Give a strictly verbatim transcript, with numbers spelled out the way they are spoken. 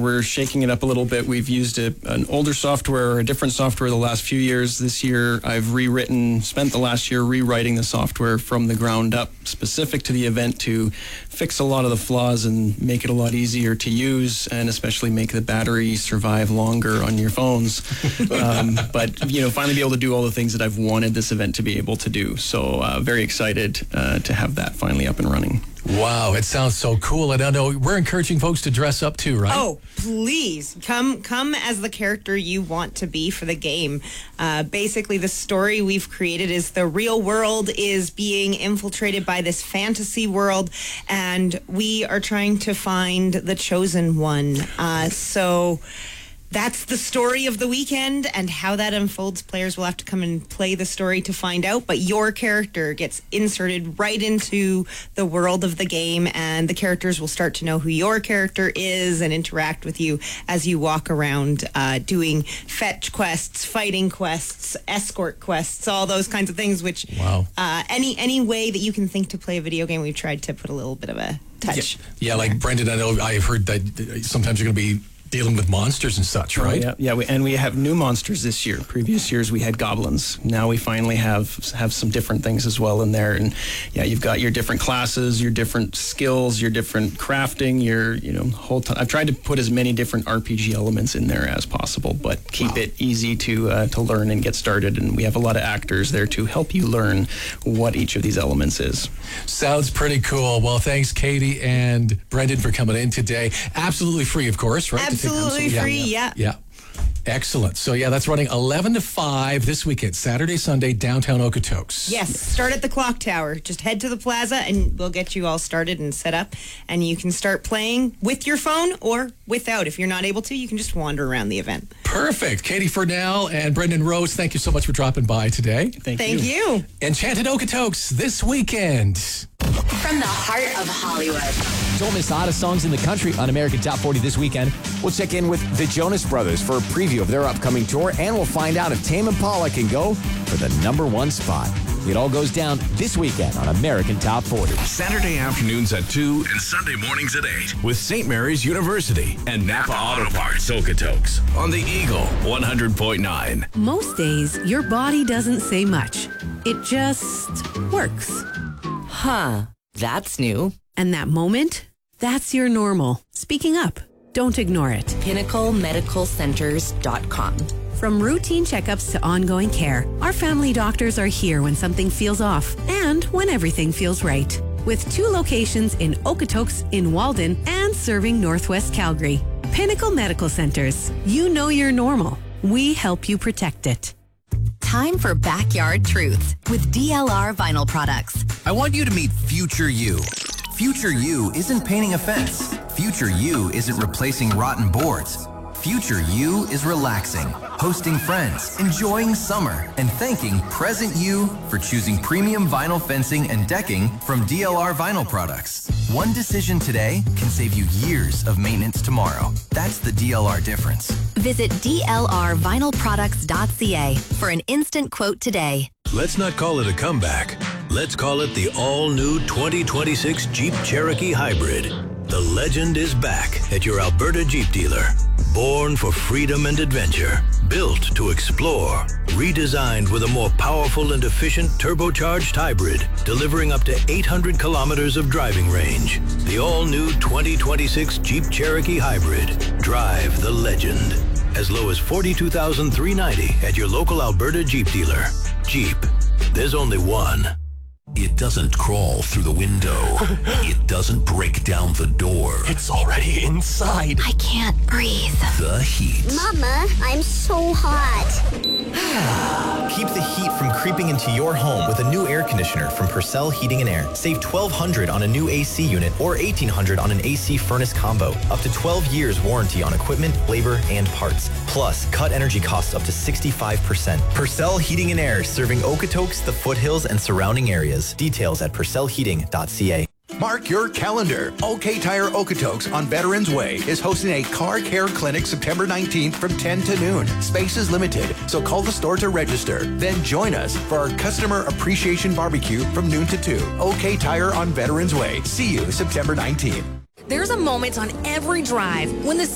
we're shaking it up a little bit. We've used a, an older software or a different software the last few years. This year, I've rewritten, spent the last year rewriting the software from the ground up, specific to the event to fix a lot of the flaws and make it a lot easier to use, and especially make the battery survive longer on your phones. um, but, you know, finally be able to do all the things that I've wanted this event to be able to do. So uh, very excited uh, to have that finally up and running. Wow, it sounds so cool. And I know we're encouraging folks to dress up too, right? Oh, please come come as the character you want to be for the game. Uh, basically, the story we've created is the real world is being infiltrated by this fantasy world, and we are trying to find the chosen one. Uh, so... That's the story of the weekend, and how that unfolds, players will have to come and play the story to find out, but your character gets inserted right into the world of the game, and the characters will start to know who your character is and interact with you as you walk around uh, doing fetch quests, fighting quests, escort quests, all those kinds of things, which wow. uh, any, any way that you can think to play a video game, we've tried to put a little bit of a touch. Yeah, yeah like Brendan, I know I've heard that sometimes you're going to be dealing with monsters and such, right? Oh, yeah, yeah we, and we have new monsters this year. Previous years we had goblins. Now we finally have have some different things as well in there. And yeah, you've got your different classes, your different skills, your different crafting, your you know whole. T- I've tried to put as many different R P G elements in there as possible, but keep wow. it easy to uh, to learn and get started. And we have a lot of actors there to help you learn what each of these elements is. Sounds pretty cool. Well, thanks, Katie and Brendan, for coming in today. Absolutely free, of course, right? Absolutely free, yeah. yeah. Yeah. Excellent. So, yeah, that's running eleven to five this weekend, Saturday, Sunday, downtown Okotoks. Yes, start at the clock tower. Just head to the plaza and we'll get you all started and set up. And you can start playing with your phone or without. If you're not able to, you can just wander around the event. Perfect. Katie Furnell and Brendan Rose, thank you so much for dropping by today. Thank, Thank you. you. Enchanted Okotoks this weekend. From the heart of Hollywood. Don't miss the hottest songs in the country on American Top forty this weekend. We'll check in with the Jonas Brothers for a preview of their upcoming tour, and we'll find out if Tame Impala can go for the number one spot. It all goes down this weekend on American Top forty. Saturday afternoons at two and Sunday mornings at eight with Saint Mary's University and Napa Auto Parts Okotoks on the Eagle one hundred point nine. Most days, your body doesn't say much. It just works. Huh, that's new. And that moment, that's your normal. Speaking up. Don't ignore it. pinnacle medical centers dot com. From routine checkups to ongoing care, our family doctors are here when something feels off and when everything feels right. With two locations in Okotoks, in Walden, and serving Northwest Calgary. Pinnacle Medical Centers. You know you're normal. We help you protect it. Time for Backyard Truths with D L R Vinyl Products. I want you to meet Future You. Future You isn't painting a fence. Future You isn't replacing rotten boards. Future You is relaxing, hosting friends, enjoying summer, and thanking present you for choosing premium vinyl fencing and decking from D L R Vinyl Products. One decision today can save you years of maintenance tomorrow. That's the D L R difference. Visit D L R vinyl products dot c a for an instant quote today. Let's not call it a comeback. Let's call it the all-new twenty twenty-six Jeep Cherokee Hybrid. The legend is back at your Alberta Jeep dealer. Born for freedom and adventure, built to explore, redesigned with a more powerful and efficient turbocharged hybrid, delivering up to eight hundred kilometers of driving range. The all-new twenty twenty-six Jeep Cherokee Hybrid. Drive the legend. As low as forty-two thousand three hundred ninety dollars at your local Alberta Jeep dealer. Jeep. There's only one. It doesn't crawl through the window. It doesn't break down the door. It's already inside. I can't breathe. The heat. Mama, I'm so hot. Keep the heat from creeping into your home with a new air conditioner from Purcell Heating and Air. Save twelve hundred dollars on a new A C unit or eighteen hundred dollars on an A C furnace combo. Up to twelve years warranty on equipment, labor, and parts. Plus, cut energy costs up to sixty-five percent. Purcell Heating and Air, serving Okotoks, the foothills, and surrounding areas. Details at purcell heating dot c a. Mark your calendar. OK Tire Okotoks on Veterans Way is hosting a car care clinic September nineteenth from ten to noon. Space is limited, so call the store to register. Then join us for our Customer Appreciation Barbecue from noon to two. OK Tire on Veterans Way. See you September nineteenth. There's a moment on every drive when the